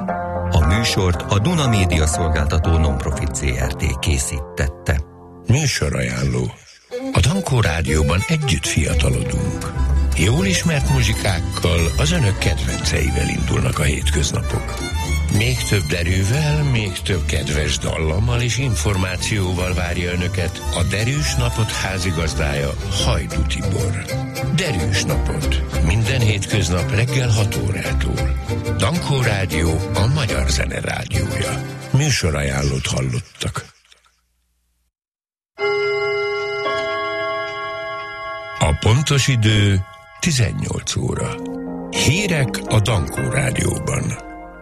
A műsort a Duna Média Szolgáltató Nonprofit Zrt. készítette. Műsorajánló. A Dankó Rádióban együtt fiatalodunk. Jól ismert muzsikákkal, az önök kedvenceivel indulnak a hétköznapok. Még több derűvel, még több kedves dallammal és információval várja önöket a Derűs Napot házigazdája, Hajdú Tibor. Derűs Napot. Minden hétköznap reggel 6 órától. Dankó Rádió, a magyar zene rádiója. Műsorajánlót hallottak. A pontos idő 18 óra. Hírek a Dankó Rádióban.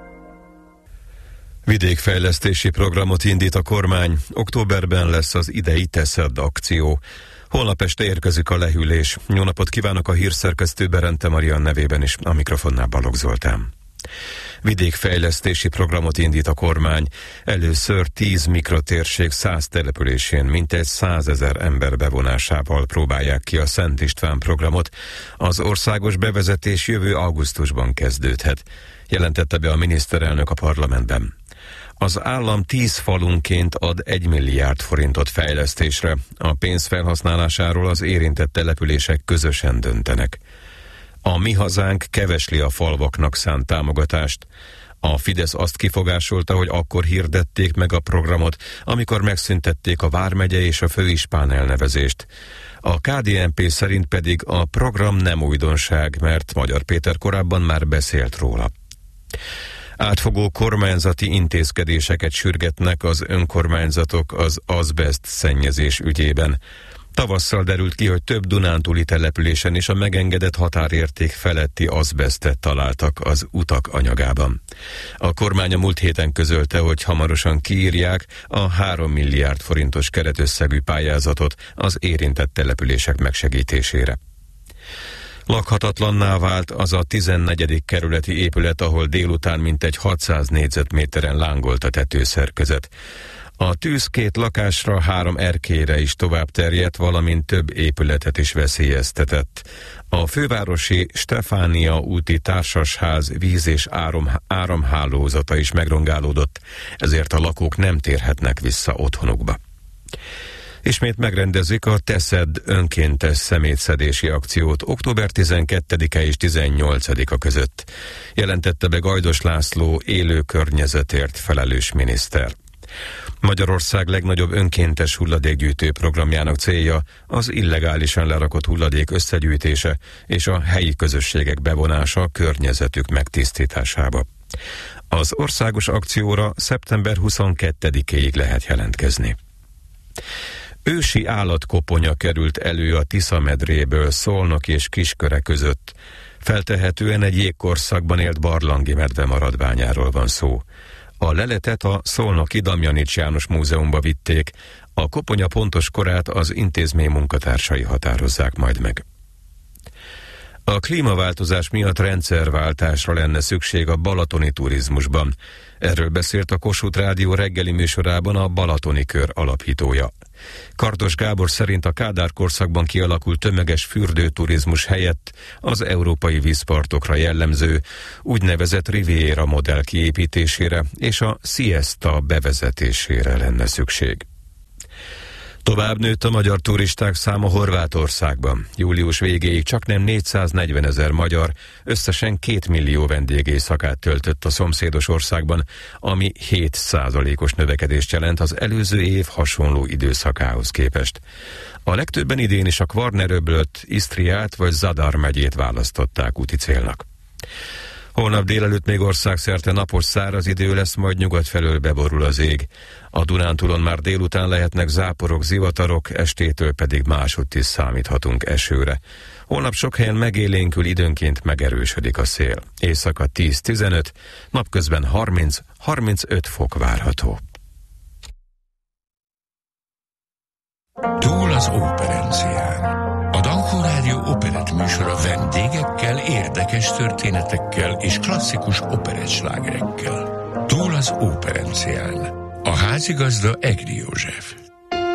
Vidékfejlesztési programot indít a kormány. Októberben lesz az idei Teszed akció. Holnap este érkezik a lehűlés. Jó napot kívánok, a hírszerkesztő Berente Marian nevében is, a mikrofonnál Balogh Zoltán. Vidékfejlesztési programot indít a kormány. Először 10 mikrotérség 100 településén mintegy 100 000 ember bevonásával próbálják ki a Szent István programot. Az országos bevezetés jövő augusztusban kezdődhet, jelentette be a miniszterelnök a parlamentben. Az állam 10 falunként ad 1 milliárd forintot fejlesztésre. A pénz felhasználásáról az érintett települések közösen döntenek. A Mi Hazánk kevesli a falvaknak szánt támogatást. A Fidesz azt kifogásolta, hogy akkor hirdették meg a programot, amikor megszüntették a vármegye és a főispán elnevezést. A KDNP szerint pedig a program nem újdonság, mert Magyar Péter korábban már beszélt róla. Átfogó kormányzati intézkedéseket sürgetnek az önkormányzatok az azbeszt szennyezés ügyében. Tavasszal derült ki, hogy több dunántúli településen is a megengedett határérték feletti azbesztet találtak az utak anyagában. A kormány a múlt héten közölte, hogy hamarosan kiírják a 3 milliárd forintos keretösszegű pályázatot az érintett települések megsegítésére. Lakhatatlanná vált az a 14. kerületi épület, ahol délután mintegy 600 négyzetméteren lángolt a tetőszerkezet. A tűz 2 lakásra, 3 erkélyre is tovább terjedt, valamint több épületet is veszélyeztetett. A fővárosi Stefánia úti társasház víz- és áramhálózata is megrongálódott, ezért a lakók nem térhetnek vissza otthonukba. Ismét megrendezik a Teszed önkéntes szemétszedési akciót október 12-e és 18-a között, jelentette be Gajdos László élő környezetért felelős miniszter. Magyarország legnagyobb önkéntes hulladékgyűjtő programjának célja az illegálisan lerakott hulladék összegyűjtése és a helyi közösségek bevonása a környezetük megtisztításába. Az országos akcióra szeptember 22-éig lehet jelentkezni. Ősi állatkoponya került elő a Tisza-medréből Szolnok és Kisköre között. Feltehetően egy jégkorszakban élt barlangi medve maradványáról van szó. A leletet a szolnoki Damjanics János Múzeumba vitték, a koponya pontos korát az intézmény munkatársai határozzák majd meg. A klímaváltozás miatt rendszerváltásra lenne szükség a balatoni turizmusban. Erről beszélt a Kossuth Rádió reggeli műsorában a Balatoni Kör alapítója. Kardos Gábor szerint a Kádár korszakban kialakult tömeges fürdőturizmus helyett az európai vízpartokra jellemző úgynevezett Riviera modell kiépítésére és a siesta bevezetésére lenne szükség. Tovább nőtt a magyar turisták száma Horvátországban. Július végéig csaknem 440 000 magyar összesen 2 millió vendégéjszakát töltött a szomszédos országban, ami 7%-os növekedést jelent az előző év hasonló időszakához képest. A legtöbben idén is a Kvarneröblöt, Isztriát vagy Zadar megyét választották úti célnak. Holnap délelőtt még országszerte napos száraz idő lesz, majd nyugat felől beborul az ég. A Dunántúlon már délután lehetnek záporok, zivatarok, estétől pedig másutt is számíthatunk esőre. Holnap sok helyen megélénkül, időnként megerősödik a szél. Éjszaka 10-15, napközben 30-35 fok várható. Túl az óperencián. A Dankó Rádió operett műsora vendégekkel, érdekes történetekkel és klasszikus operettslágerekkel. Túl az óperencián. A házigazda Egri József.